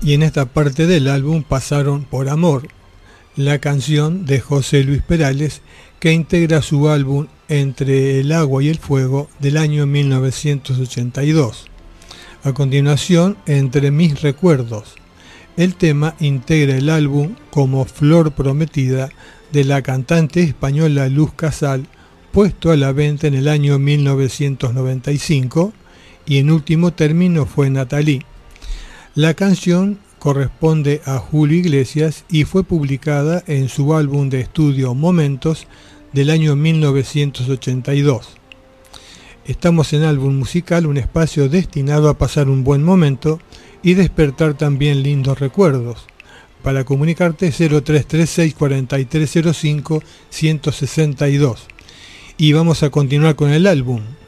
Y en esta parte del álbum pasaron Por Amor, la canción de José Luis Perales, que integra su álbum Entre el agua y el fuego del año 1982. A continuación, Entre mis recuerdos. El tema integra el álbum como Flor Prometida de la cantante española Luz Casal, puesto a la venta en el año 1995, y en último término fue Nathalie. La canción corresponde a Julio Iglesias y fue publicada en su álbum de estudio Momentos del año 1982. Estamos en Álbum Musical, un espacio destinado a pasar un buen momento y despertar también lindos recuerdos. Para comunicarte 0336 4305 162. Y vamos a continuar con el álbum.